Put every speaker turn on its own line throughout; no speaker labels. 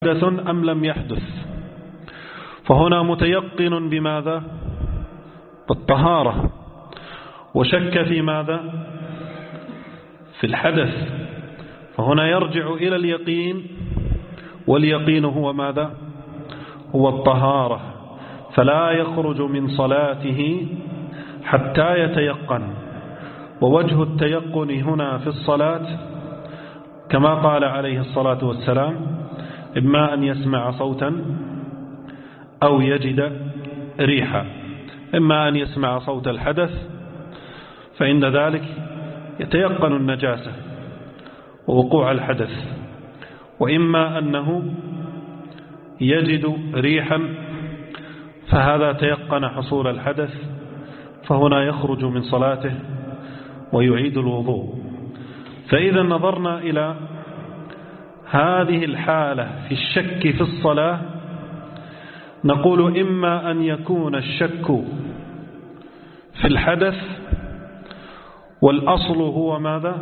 حدث أم لم يحدث. فهنا متيقن بماذا؟ بالطهارة، وشك في ماذا؟ في الحدث. فهنا يرجع إلى اليقين، واليقين هو ماذا؟ هو الطهارة. فلا يخرج من صلاته حتى يتيقن. ووجه التيقن هنا في الصلاة كما قال عليه الصلاة والسلام: إما أن يسمع صوتا أو يجد ريحا. إما أن يسمع صوت الحدث فعند ذلك يتيقن النجاسة ووقوع الحدث، وإما أنه يجد ريحا فهذا تيقن حصول الحدث، فهنا يخرج من صلاته ويعيد الوضوء. فإذا نظرنا إلى هذه الحالة في الشك في الصلاة نقول: إما أن يكون الشك في الحدث والأصل هو ماذا؟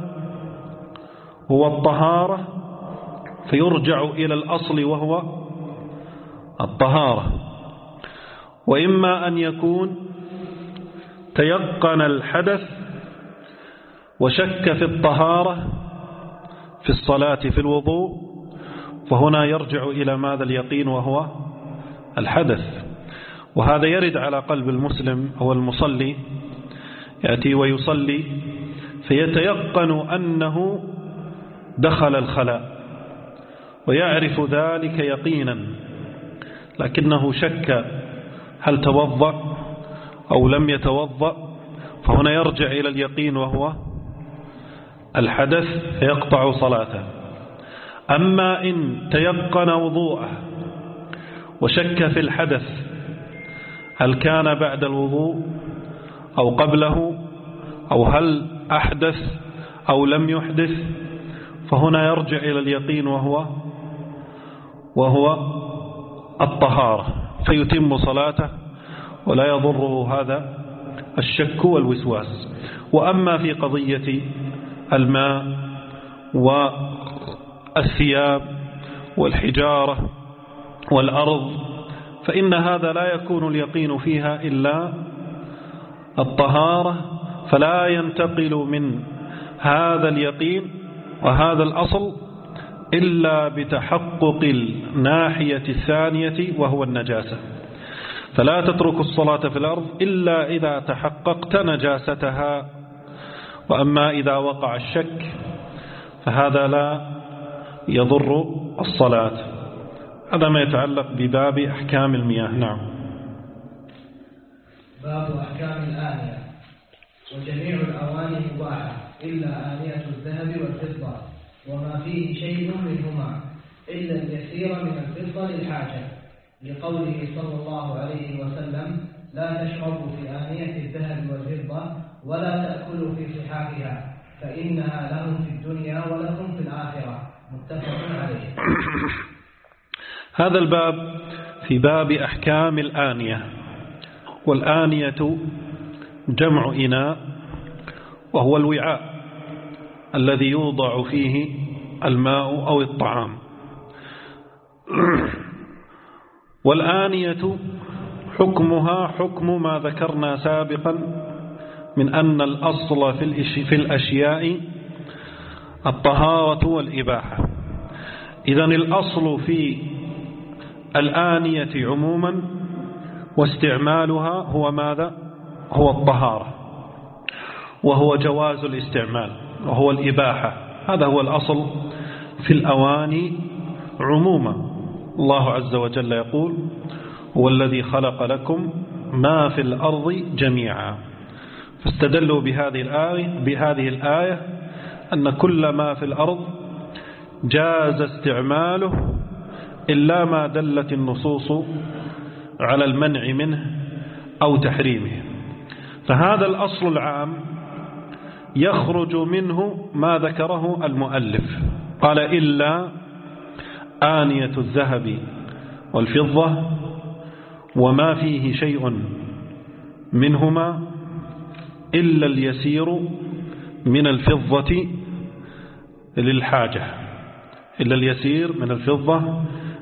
هو الطهارة، فيرجع إلى الأصل وهو الطهارة. وإما أن يكون تيقن الحدث وشك في الطهارة في الصلاة في الوضوء، فهنا يرجع إلى ماذا؟ اليقين وهو الحدث. وهذا يرد على قلب المسلم أو المصلي، يأتي ويصلي فيتيقن أنه دخل الخلاء ويعرف ذلك يقينا، لكنه شك هل توضأ أو لم يتوضأ، فهنا يرجع إلى اليقين وهو الحدث فيقطع صلاته. أما إن تيقن وضوءه وشك في الحدث هل كان بعد الوضوء أو قبله، أو هل أحدث أو لم يحدث، فهنا يرجع إلى اليقين وهو الطهارة، فيتم صلاته ولا يضره هذا الشك والوسواس. وأما في قضية الماء والثياب والحجارة والأرض فإن هذا لا يكون اليقين فيها إلا الطهارة، فلا ينتقل من هذا اليقين وهذا الأصل إلا بتحقق الناحية الثانية وهو النجاسة. فلا تترك الصلاة في الأرض إلا إذا تحققت نجاستها. وأما إذا وقع الشك فهذا لا يضر الصلاة. هذا ما يتعلق بباب أحكام المياه. نعم.
باب أحكام الآنية. وجميع الأواني مباحة إلا آنية الذهب والفضة وما فيه شيء منهما إلا اليسير من الفضة للحاجة، لقوله صلى الله عليه وسلم: لا تشربوا في آنية الذهب والفضة ولا تأكلوا في صحافها فإنها لهم في الدنيا ولكم في الآخرة. متفق عليه.
هذا الباب في باب أحكام الآنية. والآنية جمع إناء، وهو الوعاء الذي يوضع فيه الماء أو الطعام. والآنية حكمها حكم ما ذكرنا سابقا من أن الأصل في الأشياء الطهارة والإباحة. إذن الأصل في الآنية عموما واستعمالها هو ماذا؟ هو الطهارة، وهو جواز الاستعمال، وهو الإباحة. هذا هو الأصل في الأواني عموما. الله عز وجل يقول: هو الذي خلق لكم ما في الأرض جميعا. فاستدلوا بهذه الآية أن كل ما في الأرض جاز استعماله إلا ما دلت النصوص على المنع منه أو تحريمه. فهذا الأصل العام يخرج منه ما ذكره المؤلف، قال: إلا آنية الذهب والفضة وما فيه شيء منهما إلا اليسير من الفضة للحاجة. إلا اليسير من الفضة